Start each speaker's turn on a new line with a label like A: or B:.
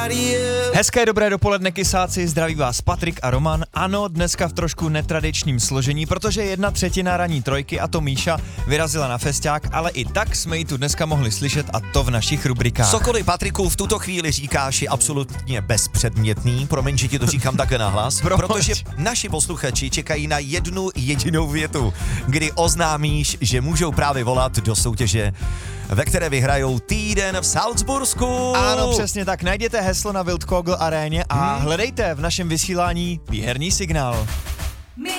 A: Hezké dobré dopoledne, kysáci, zdraví vás Patrik a Roman. Ano, dneska v trošku netradičním složení, protože 1/3 ranní trojky, a to Míša, vyrazila na festiák, ale i tak jsme ji tu dneska mohli slyšet, a to v našich rubrikách.
B: Cokoliv, Patriku, v tuto chvíli říkáš, je absolutně bezpředmětný. Promiň, že ti to říkám také nahlas. Protože naši posluchači čekají na jednu jedinou větu, kdy oznámíš, že můžou právě volat do soutěže, ve které vyhrajou týden v Salzbursku.
A: Ano, přesně tak. Najděte heslo na Wildkogel aréně a hledejte v našem vysílání výherní signál.